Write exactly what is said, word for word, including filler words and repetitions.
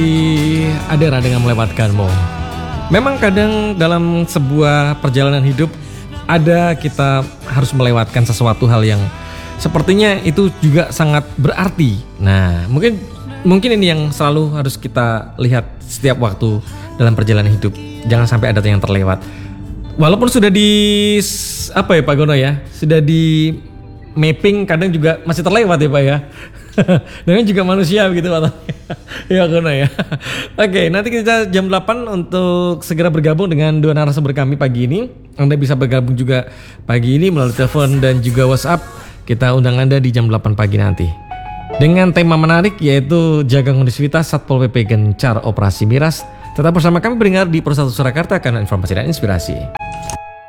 Adera dengan melewatkanmu. Memang kadang dalam sebuah perjalanan hidup ada kita harus melewatkan sesuatu hal yang sepertinya itu juga sangat berarti. Nah, mungkin mungkin ini yang selalu harus kita lihat setiap waktu dalam perjalanan hidup. Jangan sampai ada yang terlewat. Walaupun sudah di apa ya Pak Gono ya, sudah di mapping kadang juga masih terlewat ya Pak ya. Dengan juga manusia begitu Pak. Ya Gono ya. Oke, nanti kita jam delapan untuk segera bergabung dengan dua narasumber kami pagi ini. Anda bisa bergabung juga pagi ini melalui telepon dan juga WhatsApp. Kita undang Anda di jam delapan pagi nanti. Dengan tema menarik yaitu jaga kondisivitas Satpol P P gencar operasi miras. Tetap bersama kami pendengar di Persatu Surakarta karena informasi dan inspirasi.